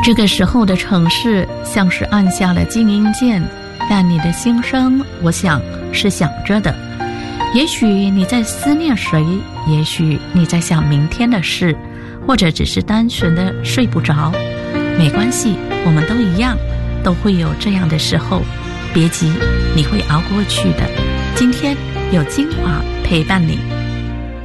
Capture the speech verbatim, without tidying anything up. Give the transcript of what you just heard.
这个时候的城市像是按下了静音键，但你的心声，我想是响着的。也许你在思念谁，也许你在想明天的事，或者只是单纯的睡不着。没关系，我们都一样，都会有这样的时候。别急，你会熬过去的。今天有精华陪伴你。